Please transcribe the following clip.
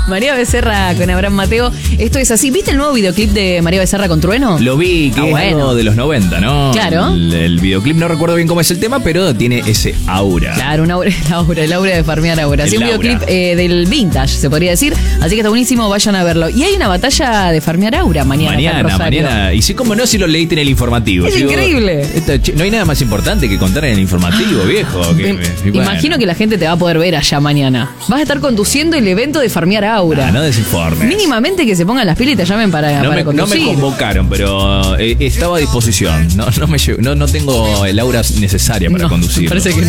María Becerra con Abraham Mateo. Esto es así. ¿Viste el nuevo videoclip de María Becerra con Trueno? Lo vi, que es algo de los 90, ¿no? Claro. El videoclip, no recuerdo bien cómo es el tema, pero tiene ese aura. Claro, el aura de farmear aura. Así un videoclip del vintage, se podría decir. Así que está buenísimo, vayan a verlo. Y hay una batalla de farmear aura mañana. Y sí, como no, si lo leíste en el informativo. Es increíble. No hay nada más importante que contar en el informativo, viejo. Imagino que la gente te va a poder ver allá mañana. Vas a estar conduciendo el evento de farmear aura. No desinformes. Mínimamente que se pongan las pilas y te llamen para conducir. No me convocaron, pero estaba a disposición. No tengo el aura necesaria para conducir. Parece que